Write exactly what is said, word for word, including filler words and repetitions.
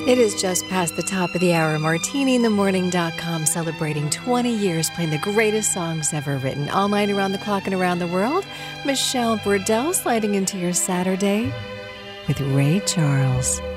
It is just past the top of the hour. martini in the morning dot com celebrating twenty years playing the greatest songs ever written. All night around the clock and around the world. Michelle Burdell sliding into your Saturday with Ray Charles.